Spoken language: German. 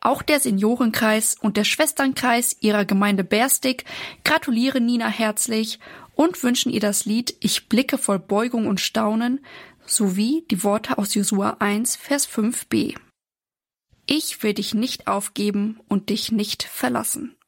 Auch der Seniorenkreis und der Schwesternkreis ihrer Gemeinde Berstig gratulieren Nina herzlich und wünschen ihr das Lied »Ich blicke voll Beugung und Staunen« sowie die Worte aus Josua 1, Vers 5b. Ich will dich nicht aufgeben und dich nicht verlassen.